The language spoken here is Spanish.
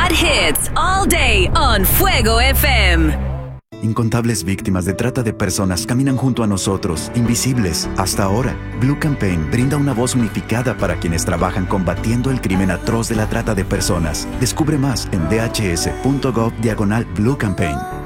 hot hits all day on Fuego FM. Incontables víctimas de trata de personas caminan junto a nosotros, invisibles, hasta ahora. Blue Campaign brinda una voz unificada para quienes trabajan combatiendo el crimen atroz de la trata de personas. Descubre más en dhs.gov/Blue Campaign.